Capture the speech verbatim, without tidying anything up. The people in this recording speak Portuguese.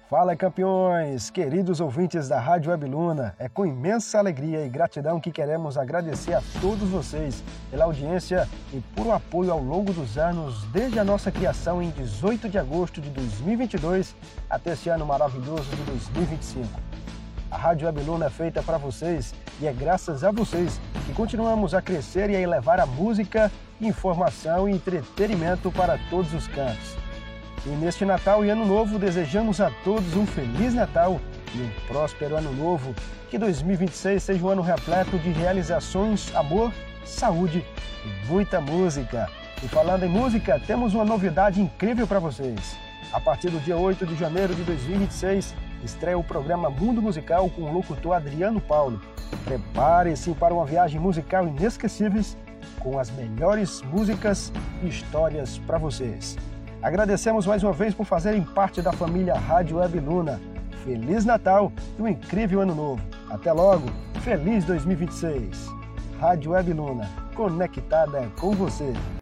Fala, campeões, queridos ouvintes da Rádio Web Luna. É com imensa alegria e gratidão que queremos agradecer a todos vocês pela audiência e por o apoio ao longo dos anos, desde a nossa criação em dezoito de agosto de dois mil e vinte e dois até esse ano maravilhoso de dois mil e vinte e cinco. A Rádio Web Luna é feita para vocês e é graças a vocês que continuamos a crescer e a elevar a música, informação e entretenimento para todos os cantos. E neste Natal e Ano Novo, desejamos a todos um Feliz Natal e um próspero Ano Novo. Que dois mil e vinte e seis seja um ano repleto de realizações, amor, saúde e muita música. E falando em música, temos uma novidade incrível para vocês. A partir do dia oito de janeiro de dois mil e vinte e seis, estreia o programa Mundo Musical com o locutor Adriano Paulo. Prepare-se para uma viagem musical inesquecíveis com as melhores músicas e histórias para vocês. Agradecemos mais uma vez por fazerem parte da família Rádio Web Luna. Feliz Natal e um incrível Ano Novo. Até logo, feliz dois mil e vinte e seis. Rádio Web Luna, conectada com você.